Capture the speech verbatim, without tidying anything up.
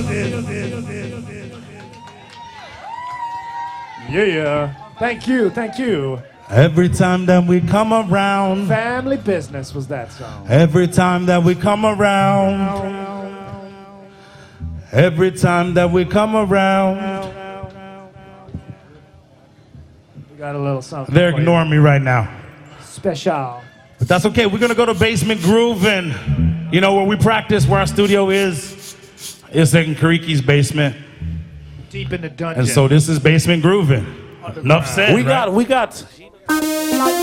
Yeah. Thank you, thank you. Every time that we come around, Family Business was that song. every time that we come around, every time that we come around. We got a little something. They're for you. ignoring me right now. Special. But that's okay. We're gonna go to Basement Groove, and you know where we practice, where our studio is. It's in Kariki's basement. Deep in the dungeon. And so this is Basement Grooving. Enough said. We right? got, we got.